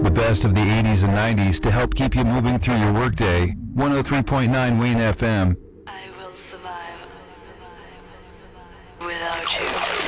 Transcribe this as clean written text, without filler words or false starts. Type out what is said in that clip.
the best of the 80s and 90s to help keep you moving through your workday. 103.9 Wayne FM. I will survive without you.